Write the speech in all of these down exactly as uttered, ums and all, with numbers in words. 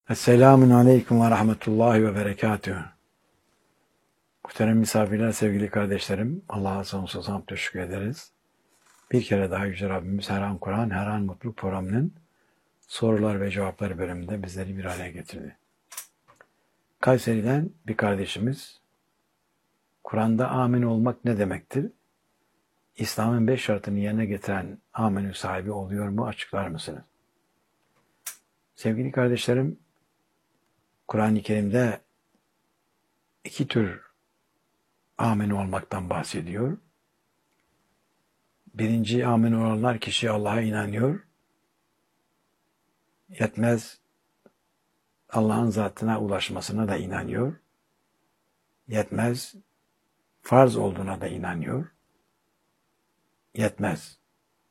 Esselamun Aleyküm ve Rahmetullahi ve Berekatühü. Muhterem misafirler, sevgili kardeşlerim, Allah'a sonsuz hamd teşekkür ederiz. Bir kere daha Yüce Rabbimiz her an Kur'an, her an Mutluluk programının sorular ve cevapları bölümünde bizleri bir araya getirdi. Kayseri'den bir kardeşimiz, Kur'an'da amin olmak ne demektir? İslam'ın beş şartını yerine getiren amenü sahibi oluyor mu? Açıklar mısınız? Sevgili kardeşlerim, Kur'an-ı Kerim'de iki tür amin olmaktan bahsediyor. Birinci amin olanlar kişi Allah'a inanıyor. Yetmez, Allah'ın zatına ulaşmasına da inanıyor. Yetmez, farz olduğuna da inanıyor. Yetmez.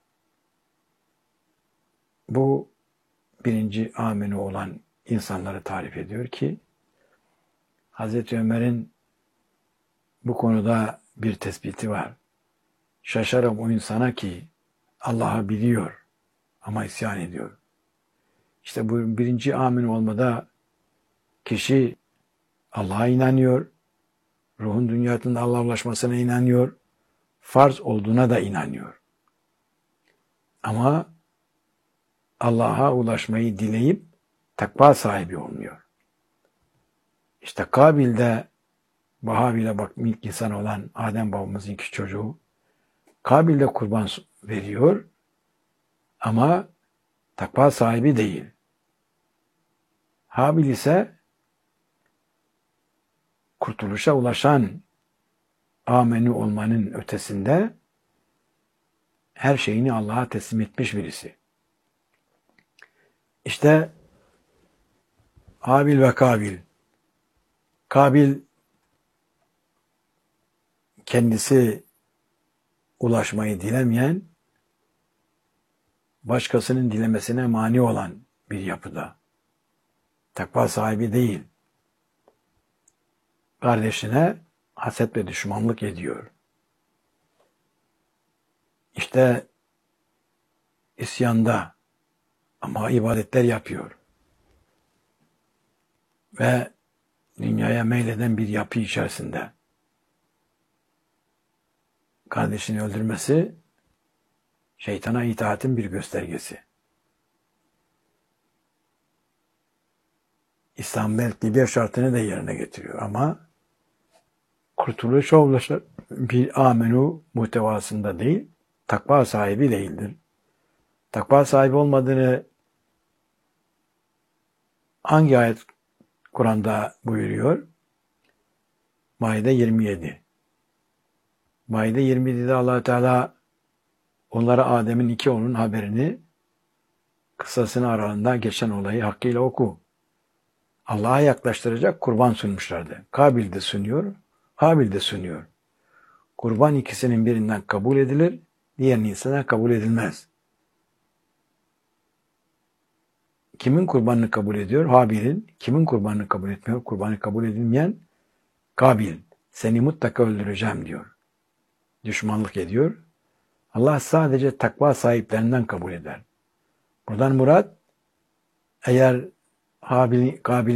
Bu birinci amini olan insanları tarif ediyor ki Hazreti Ömer'in bu konuda bir tespiti var. Şaşarım o insana ki Allah'ı biliyor ama isyan ediyor. İşte bu birinci amin olmada kişi Allah'a inanıyor, ruhun dünyasında Allah'a ulaşmasına inanıyor, farz olduğuna da inanıyor. Ama Allah'a ulaşmayı dileyip takva sahibi olmuyor. İşte Kabil'de Bahabil'e bak ilk insan olan Adem babamızın iki çocuğu Kabil'de kurban veriyor ama takva sahibi değil. Habil ise kurtuluşa ulaşan amenü olmanın ötesinde her şeyini Allah'a teslim etmiş birisi. İşte Habil ve Kabil. Kabil kendisi ulaşmayı dilemeyen, başkasının dilemesine mani olan bir yapıda. Takva sahibi değil. Kardeşine haset ve düşmanlık ediyor. İşte isyanda ama ibadetler yapıyor. Ve dünyaya meyleden bir yapı içerisinde. Kardeşini öldürmesi şeytana itaatin bir göstergesi. İslam belki bir şartını da yerine getiriyor ama kurtuluşa ulaşan bir amenu muhtevasında değil, takva sahibi değildir. Takva sahibi olmadığını hangi ayet Kur'an'da buyuruyor? Maide yirmi yedi. Maide yirmi yedide Allah Teala onlara Adem'in iki oğlunun haberini, kıssasını aralarında geçen olayı hakkıyla oku. Allah'a yaklaştıracak kurban sunmuşlardı. Kabil de sunuyor, Habil de sunuyor. Kurban ikisinin birinden kabul edilir, diğerinin ise kabul edilmez. Kimin kurbanını kabul ediyor? Habil'in. Kimin kurbanını kabul etmiyor? Kurbanı kabul edilmeyen Kabil. Seni mutlaka öldüreceğim diyor. Düşmanlık ediyor. Allah sadece takva sahiplerinden kabul eder. Buradan murat, eğer Habil, Kabil